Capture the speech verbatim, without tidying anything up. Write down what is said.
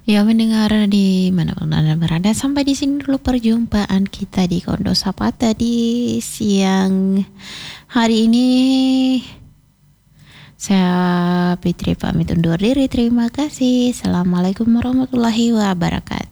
Ya mendengar di mana pun Anda berada, sampai di sini dulu perjumpaan kita di Kondo Sapata di siang hari ini. Saya Fitri pamit undur diri. Terima kasih. Assalamualaikum warahmatullahi wabarakatuh.